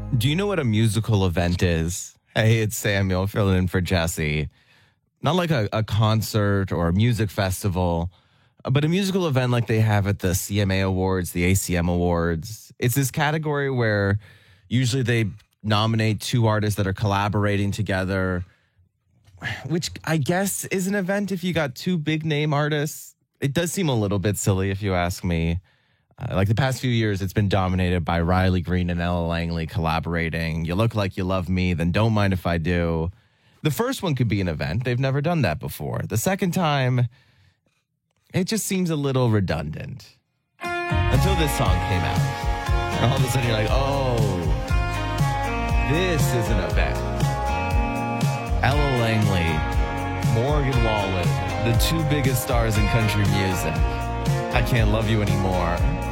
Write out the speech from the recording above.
Do you know what a musical event is? Hey, it's Samuel filling in for Jesse. Not like a concert or a music festival, but a musical event like they have at the CMA Awards, the ACM Awards. It's this category where usually they nominate two artists that are collaborating together, which I guess is an event if you got two big name artists. It does seem a little bit silly if you ask me. Like the past few years, it's been dominated by Riley Green and Ella Langley collaborating. You look like you love me, then don't mind if I do. The first one could be an event. They've never done that before. The second time, it just seems a little redundant. Until this song came out. And all of a sudden you're like, oh, this is an event. Ella Langley, Morgan Wallen, the two biggest stars in country music. I Can't Love You Anymore.